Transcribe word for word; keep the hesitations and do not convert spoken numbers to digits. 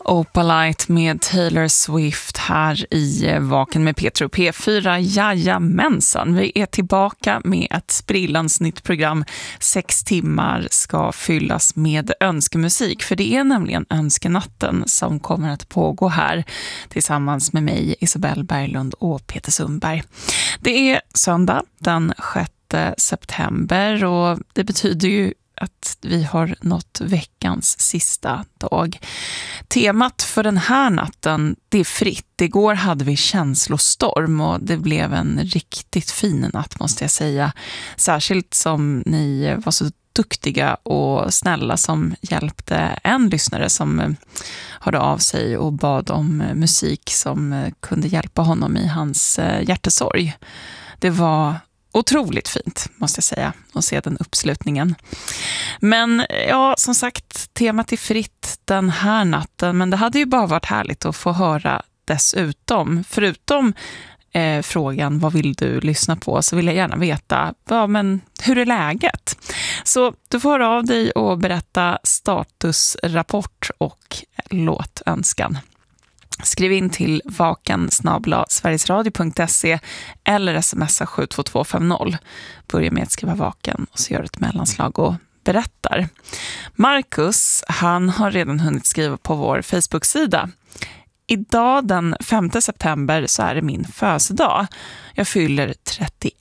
Opalite med Taylor Swift här i Vaken med Petro P fyra. Jajamensan, vi är tillbaka med ett sprillans nytt program. Sex timmar ska fyllas med önskemusik, för det är nämligen önskenatten som kommer att pågå här tillsammans med mig, Isabelle Berglund och Peter Sundberg. Det är söndag den sjätte september och det betyder ju att vi har nått veckans sista dag. Temat för den här natten, det är fritt. Igår hade vi känslostorm och det blev en riktigt fin natt, måste jag säga. Särskilt som ni var så duktiga och snälla som hjälpte en lyssnare som hörde av sig och bad om musik som kunde hjälpa honom i hans hjärtesorg. Det var otroligt fint, måste jag säga, att se den uppslutningen. Men ja, som sagt, temat är fritt den här natten, men det hade ju bara varit härligt att få höra dessutom. Förutom eh, frågan, vad vill du lyssna på, så vill jag gärna veta, ja, men hur är läget? Så du får höra av dig och berätta statusrapport och låtönskan. Skriv in till vaken snabel-a sverigesradio punkt se eller smsa sju två två fem noll. Börja med att skriva vaken och så gör ett mellanslag och berättar. Marcus, han har redan hunnit skriva på vår Facebook-sida. Idag den femte september så är det min födelsedag. Jag fyller trettioett